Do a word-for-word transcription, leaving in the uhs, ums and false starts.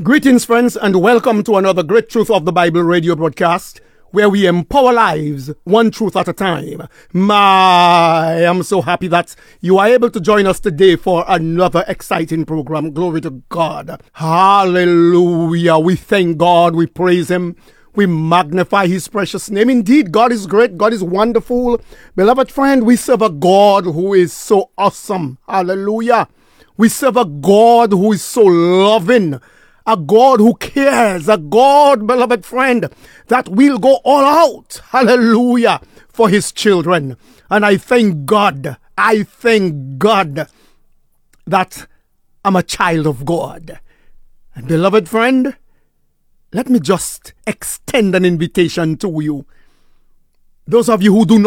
Greetings, friends, and welcome to another Great Truth of the Bible radio broadcast, where we empower lives one truth at a time. My, I'm so happy that you are able to join us today for another exciting program. Glory to God. Hallelujah. We thank God. We praise Him. We magnify His precious name. Indeed, God is great. God is wonderful. Beloved friend, we serve a God who is so awesome. Hallelujah. We serve a God who is so loving. A God who cares, a God, beloved friend, that will go all out, hallelujah, for His children. And I thank God, I thank God that I'm a child of God. And beloved friend, let me just extend an invitation to you. Those of you who do not